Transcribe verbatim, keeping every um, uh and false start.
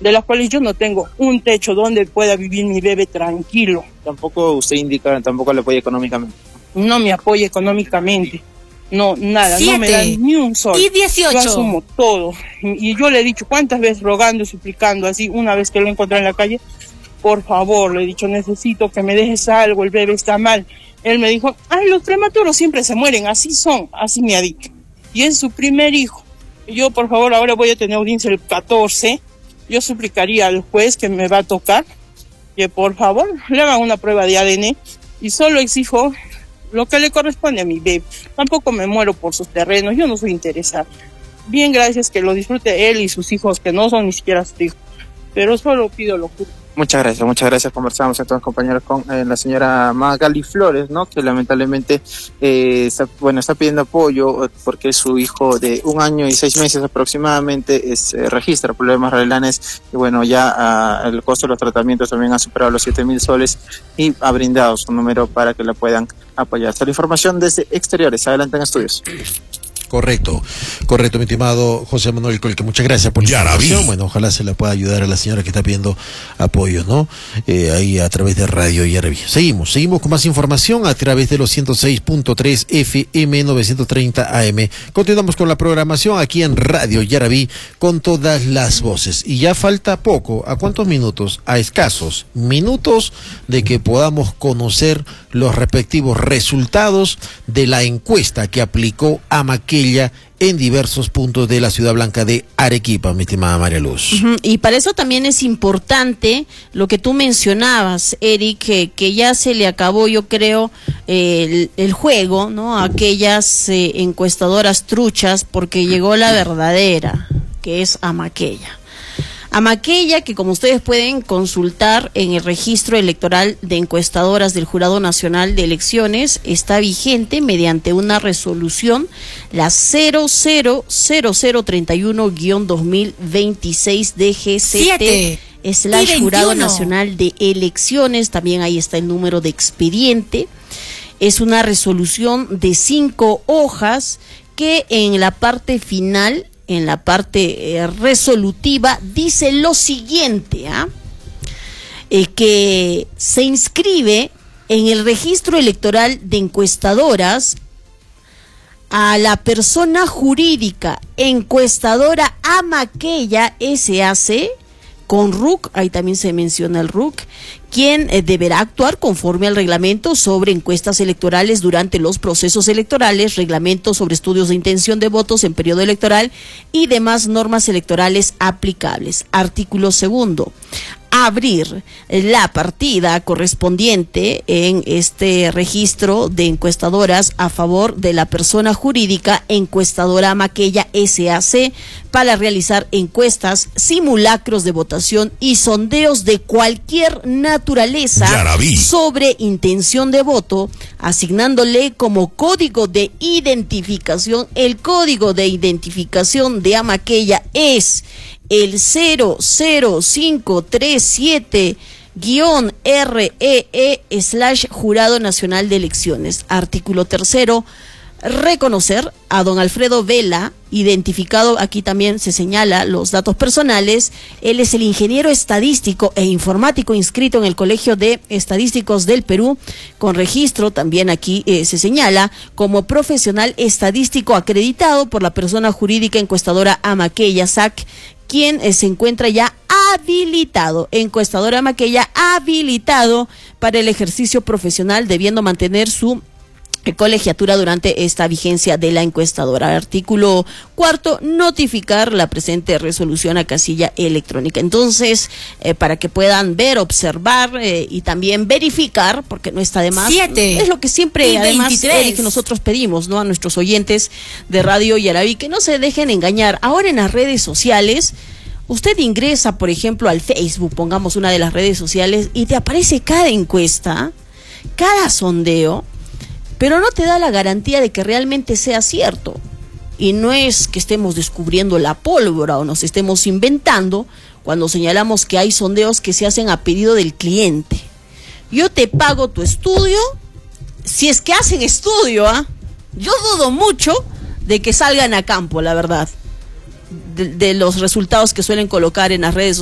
de las cuales yo no tengo un techo donde pueda vivir mi bebé tranquilo. Tampoco usted indica, tampoco le apoya económicamente. No me apoya económicamente, no, nada, Siete. no me dan ni un sol. Y dieciocho. Yo asumo todo. Y, y yo le he dicho cuántas veces rogando, suplicando, así, una vez que lo encontré en la calle, por favor, le he dicho, necesito que me dejes algo, el bebé está mal. Él me dijo, ay, los prematuros siempre se mueren, así son, así me ha dicho. Y es su primer hijo. Yo, por favor, ahora voy a tener audiencia el catorce. Yo suplicaría al juez que me va a tocar que, por favor, le hagan una prueba de A D N y solo exijo lo que le corresponde a mi bebé. Tampoco me muero por sus terrenos, yo no soy interesada. Bien, gracias, que lo disfrute él y sus hijos, que no son ni siquiera sus hijos. Pero solo pido lo justo. Muchas gracias, muchas gracias. Conversamos entonces, compañeros, con eh, la señora Magali Flores, ¿no? Que lamentablemente, eh, está, bueno, está pidiendo apoyo porque su hijo de un año y seis meses aproximadamente es, eh, registra problemas renales y bueno, ya ah, el costo de los tratamientos también ha superado los siete mil soles y ha brindado su número para que la puedan apoyar. Esta es la información desde Exteriores. Adelante en estudios. Correcto, correcto, mi estimado José Manuel Colque, muchas gracias por la información. Bueno, ojalá se la pueda ayudar a la señora que está pidiendo apoyo, ¿no? Eh, ahí a través de Radio Yaraví. Seguimos, seguimos con más información a través de los ciento seis punto tres F M novecientos treinta A M. Continuamos con la programación aquí en Radio Yaraví con todas las voces. Y ya falta poco, ¿a cuántos minutos? A escasos minutos de que podamos conocer los respectivos resultados de la encuesta que aplicó Amaquella en diversos puntos de la Ciudad Blanca de Arequipa, mi estimada María Luz. Uh-huh. Y para eso también es importante lo que tú mencionabas, Eric, que, que ya se le acabó, yo creo, eh, el, el juego, ¿no? A aquellas eh, encuestadoras truchas, porque llegó la verdadera, que es Amaquella. Amaquella, que como ustedes pueden consultar en el registro electoral de encuestadoras del Jurado Nacional de Elecciones, está vigente mediante una resolución, la cero cero cero cero treinta y uno guión dos mil veintiséis D G C T slash Jurado Nacional de Elecciones. También ahí está el número de expediente. Es una resolución de cinco hojas que en la parte final, en la parte eh, resolutiva, dice lo siguiente, ¿ah? Eh, que se inscribe en el registro electoral de encuestadoras a la persona jurídica encuestadora Amaquella S A C con R U C, ahí también se menciona el R U C, quien eh, deberá actuar conforme al reglamento sobre encuestas electorales durante los procesos electorales, reglamento sobre estudios de intención de votos en periodo electoral y demás normas electorales aplicables. Artículo segundo. Abrir la partida correspondiente en este registro de encuestadoras a favor de la persona jurídica encuestadora Amaquella S A C para realizar encuestas, simulacros de votación y sondeos de cualquier naturaleza Yaraví. Sobre intención de voto, asignándole como código de identificación. El código de identificación de Amaquella es el cero cero cinco tres siete guión R E E slash Jurado Nacional de Elecciones. Artículo tercero. Reconocer a don Alfredo Vela, identificado, aquí también se señala los datos personales. Él es el ingeniero estadístico e informático inscrito en el Colegio de Estadísticos del Perú, con registro, también aquí eh, se señala, como profesional estadístico acreditado por la persona jurídica encuestadora Amaquella S A C, quien eh, se encuentra ya habilitado, encuestadora Amaquella habilitado para el ejercicio profesional, debiendo mantener su colegiatura durante esta vigencia de la encuestadora. Artículo cuarto, notificar la presente resolución a casilla electrónica. Entonces, eh, para que puedan ver, observar eh, y también verificar, porque no está de más. Siete. Es lo que siempre, y además, eh, que nosotros pedimos, ¿no? A nuestros oyentes de Radio Yaraví, que no se dejen engañar. Ahora en las redes sociales, usted ingresa, por ejemplo, al Facebook, pongamos una de las redes sociales, y te aparece cada encuesta, cada sondeo, pero no te da la garantía de que realmente sea cierto. Y no es que estemos descubriendo la pólvora o nos estemos inventando cuando señalamos que hay sondeos que se hacen a pedido del cliente. Yo te pago tu estudio, si es que hacen estudio, ¿ah? Yo dudo mucho de que salgan a campo, la verdad, de, de los resultados que suelen colocar en las redes sociales.